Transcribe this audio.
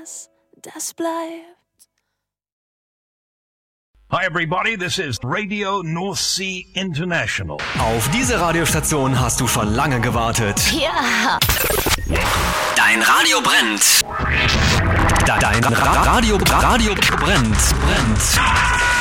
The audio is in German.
was, das bleibt. Hi everybody, this is Radio North Sea International. Auf diese Radiostation hast du schon lange gewartet. Ja. Dein Radio brennt. Dein Radio brennt.